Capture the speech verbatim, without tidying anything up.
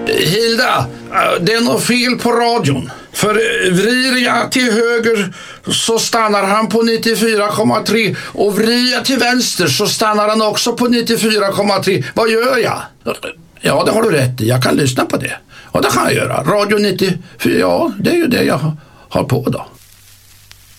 Hilda, det är något fel på radion. För vrider jag till höger så stannar han på nittiofyra komma tre. Och vrider jag till vänster så stannar han också på nittiofyra komma tre. Vad gör jag? Ja, det har du rätt i. Jag kan lyssna på det. Och det kan jag göra. Radio nittiofyra, ja, det är ju det jag har på då.